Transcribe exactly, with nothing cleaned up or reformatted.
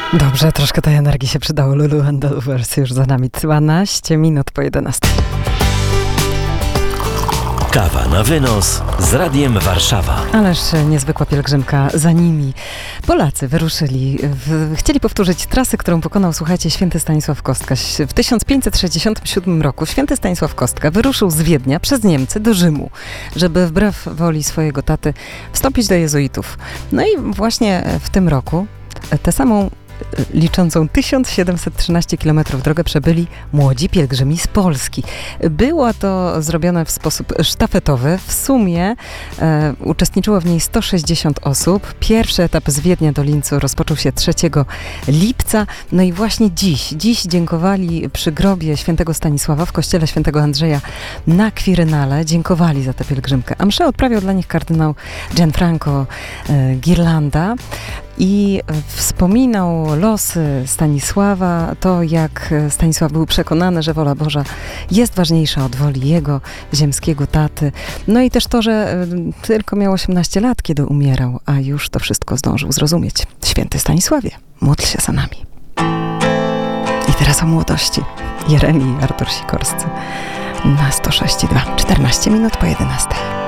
Dobrze, troszkę tej energii się przydało. Lulu and the Lovers już za nami. dwanaście minut po jedenastej. Kawa na wynos z Radiem Warszawa. Ależ niezwykła pielgrzymka za nimi. Polacy wyruszyli, w, chcieli powtórzyć trasę, którą pokonał, słuchajcie, święty Stanisław Kostka. W tysiąc pięćset sześćdziesiątym siódmym roku święty Stanisław Kostka wyruszył z Wiednia przez Niemcy do Rzymu, żeby wbrew woli swojego taty wstąpić do jezuitów. No i właśnie w tym roku tę samą liczącą tysiąc siedemset trzynaście kilometrów drogę przebyli młodzi pielgrzymi z Polski. Było to zrobione w sposób sztafetowy. W sumie e, uczestniczyło w niej sto sześćdziesiąt osób. Pierwszy etap z Wiednia do Lincu rozpoczął się trzeciego lipca. No i właśnie dziś, dziś dziękowali przy grobie świętego Stanisława w kościele świętego Andrzeja na Kwirynale. Dziękowali za tę pielgrzymkę. A mszę odprawiał dla nich kardynał Gianfranco e, Ghirlanda i wspominał losy Stanisława, to jak Stanisław był przekonany, że wola Boża jest ważniejsza od woli jego ziemskiego taty. No i też to, że tylko miał osiemnaście lat, kiedy umierał, a już to wszystko zdążył zrozumieć. Święty Stanisławie, módl się za nami. I teraz o młodości. Jeremi i Artur Sikorscy na sto sześć i dwa. czternaście minut po jedenastej.